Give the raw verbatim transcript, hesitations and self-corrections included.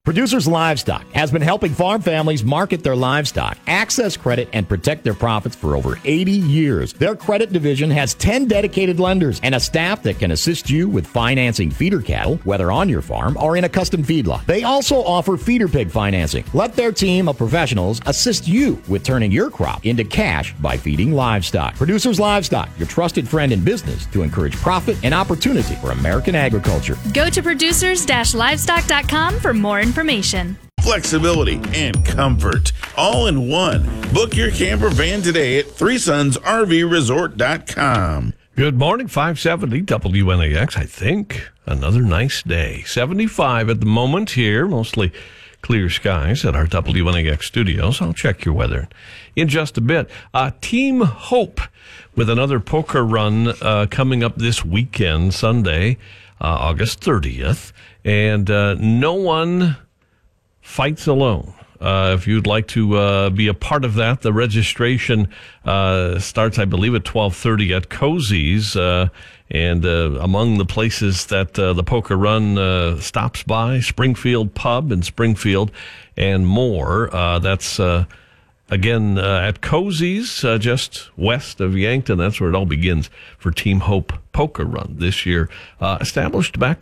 Producers Livestock has been helping farm families market their livestock, access credit, and protect their profits for over eighty years. Their credit division has ten dedicated lenders and a staff that can assist you with financing feeder cattle, whether on your farm or in a custom feedlot. They also offer feeder pig financing. Let their team of professionals assist you with turning your crop into cash by feeding livestock. Producers Livestock, your trusted friend in business to encourage profit and opportunity for American agriculture. Go to producers livestock dot com for more information. Information. Flexibility and comfort all in one. Book your camper van today at three sons R V resort dot com. Good morning, five seventy W N A X. I think another nice day. seventy-five at the moment here, mostly clear skies at our W N A X studios. I'll check your weather in just a bit. Uh, Team Hope with another poker run uh, coming up this weekend, Sunday, uh, August thirtieth. And uh, no one fights alone. Uh, if you'd like to uh, be a part of that, the registration uh, starts, I believe, at twelve thirty at Cozy's. Uh, and uh, among the places that uh, the poker run uh, stops by, Springfield Pub in Springfield and more. Uh, that's, uh, again, uh, at Cozy's, uh, just west of Yankton. That's where it all begins for Team Hope Poker Run this year. Uh, established back